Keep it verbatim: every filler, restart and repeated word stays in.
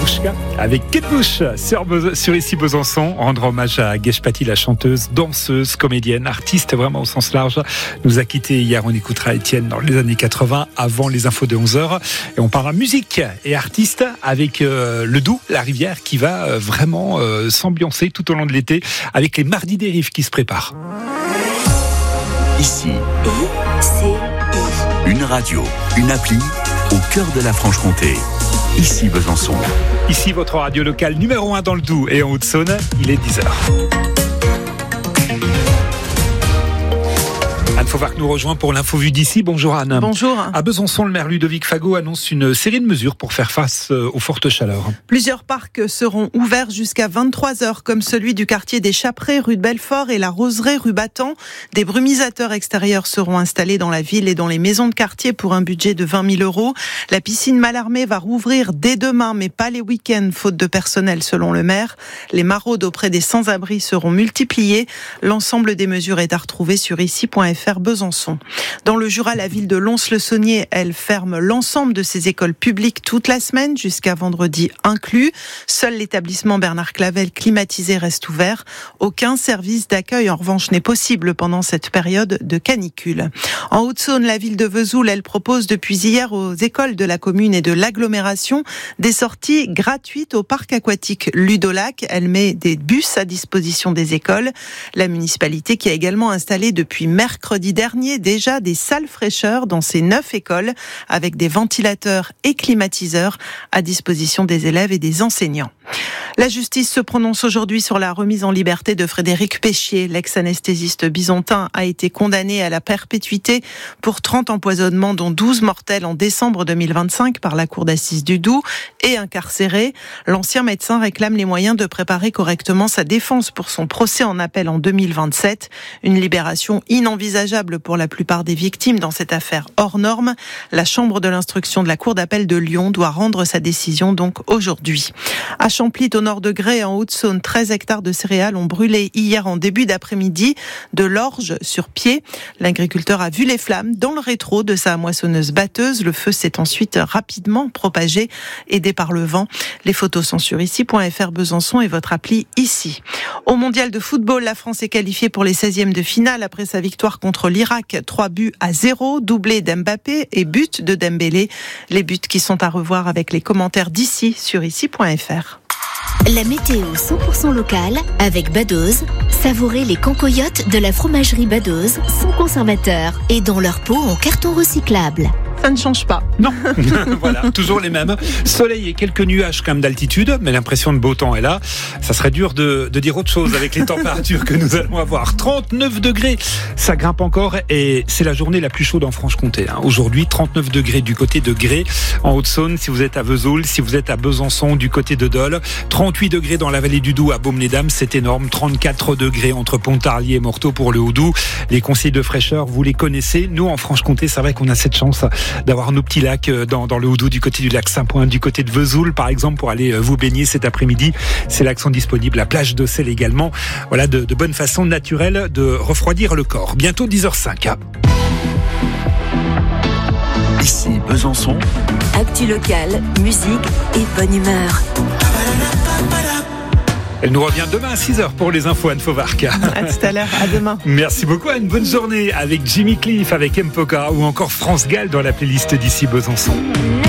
Petrouchka avec Kate Bush sur, sur Ici Besançon. Rendre hommage à Gesh Pati, la chanteuse, danseuse, comédienne, artiste vraiment au sens large. Nous a quitté hier. On écoutera Étienne dans les années quatre-vingts, avant les infos de onze heures. Et on parlera musique et artiste avec euh, le Doubs, la rivière, qui va euh, vraiment euh, s'ambiancer tout au long de l'été avec les Mardis des Rives qui se préparent. Ici, une radio, une appli au cœur de la Franche-Comté. Ici Besançon. Ici votre radio locale numéro un dans le Doubs et en Haute-Saône, il est dix heures. Anne Fauvarc nous rejoint pour l'info vue d'ici. Bonjour Anne. Bonjour. À Besançon, le maire Ludovic Fagot annonce une série de mesures pour faire face aux fortes chaleurs. Plusieurs parcs seront ouverts jusqu'à vingt-trois heures, comme celui du quartier des Chapperets, rue de Belfort, et la Roseraie, rue Battant. Des brumisateurs extérieurs seront installés dans la ville et dans les maisons de quartier pour un budget de vingt mille euros. La piscine Mallarmé va rouvrir dès demain, mais pas les week-ends, faute de personnel selon le maire. Les maraudes auprès des sans-abri seront multipliées. L'ensemble des mesures est à retrouver sur ici point f r. Besançon. Dans le Jura, la ville de Lons-le-Saunier, elle ferme l'ensemble de ses écoles publiques toute la semaine, jusqu'à vendredi inclus. Seul l'établissement Bernard Clavel climatisé reste ouvert. Aucun service d'accueil, en revanche, n'est possible pendant cette période de canicule. En Haute-Saône, la ville de Vesoul, elle propose depuis hier aux écoles de la commune et de l'agglomération des sorties gratuites au parc aquatique Ludolac. Elle met des bus à disposition des écoles. La municipalité qui a également installé depuis mercredi dernier déjà des salles fraîcheurs dans ces neuf écoles avec des ventilateurs et climatiseurs à disposition des élèves et des enseignants. La justice se prononce aujourd'hui sur la remise en liberté de Frédéric Péchier. L'ex-anesthésiste bisontin a été condamné à la perpétuité pour trente empoisonnements, dont douze mortels en décembre deux mille vingt-cinq par la cour d'assises du Doubs, et incarcéré. L'ancien médecin réclame les moyens de préparer correctement sa défense pour son procès en appel en deux mille vingt-sept. Une libération inenvisageable pour la plupart des victimes dans cette affaire hors norme. La chambre de l'instruction de la cour d'appel de Lyon doit rendre sa décision donc aujourd'hui. À Champlit, au nord de Grès, en Haute-Saône, treize hectares de céréales ont brûlé hier en début d'après-midi, de l'orge sur pied. L'agriculteur a vu les flammes dans le rétro de sa moissonneuse batteuse. Le feu s'est ensuite rapidement propagé, aidé par le vent. Les photos sont sur ici point f r. Besançon et votre appli ici. Au mondial de football, la France est qualifiée pour les seizièmes de finale après sa victoire contre l'Irak. trois buts à zéro, doublé d'Mbappé et but de Dembélé. Les buts qui sont à revoir avec les commentaires d'ici sur ici point f r. La météo cent pour cent locale avec Badoz. Savourez les cancoyotes de la fromagerie Badoz, sans conservateur et dans leur pot en carton recyclable. Ça ne change pas. Non, voilà, toujours les mêmes. Soleil et quelques nuages quand même d'altitude, mais l'impression de beau temps est là. Ça serait dur de, de dire autre chose avec les températures que nous allons avoir. trente-neuf degrés, ça grimpe encore et c'est la journée la plus chaude en Franche-Comté. Hein. Aujourd'hui, trente-neuf degrés du côté de Grès, en Haute-Saône, si vous êtes à Vesoul, si vous êtes à Besançon, du côté de Dole. trente-huit degrés dans la vallée du Doubs, à Baume-les-Dames, c'est énorme. trente-quatre degrés entre Pontarlier et Morteau pour le Haut-Doubs. Les conseils de fraîcheur, vous les connaissez. Nous, en Franche-Comté, c'est vrai qu'on a cette chance d'avoir nos petits lacs dans, dans le Haut-Doubs, du côté du lac Saint-Point, du côté de Vesoul, par exemple, pour aller vous baigner cet après-midi. Ces lacs sont disponibles, la plage de Celle également. Voilà, de, de bonnes façons naturelles de refroidir le corps. Bientôt dix heures cinq. Ici Besançon. Actu locale, musique et bonne humeur. Elle nous revient demain à six heures pour les infos, Anne Fauvarc. À tout à l'heure, à demain. Merci beaucoup, Anne. Bonne journée avec Jimmy Cliff, avec M. Poca ou encore France Gall dans la playlist d'ici Besançon.